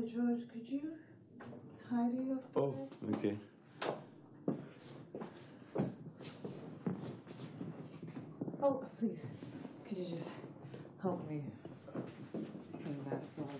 George, could you tidy up? Oh, okay. Oh, please, could you just help me clean that so I